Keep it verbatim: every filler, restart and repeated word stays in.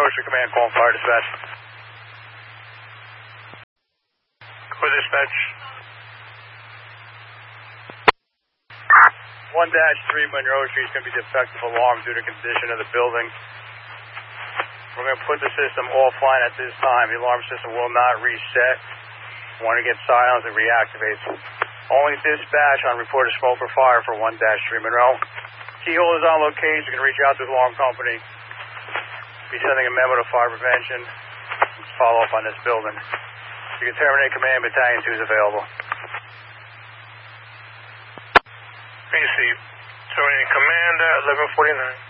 What's your command calling fire dispatch? Go dispatch. one dash three Monroe Street is going to be defective alarm due to condition of the building. We're going to put the system offline at this time. The alarm system will not reset. When it gets silent, it reactivates. Only dispatch on reported smoke or fire for one dash three Monroe. Keyhole is on location. You can reach out to the alarm company. Be sending a memo to fire prevention. Follow up on this building. You can terminate command. Battalion two is available. Receive. Terminating command at eleven forty-nine.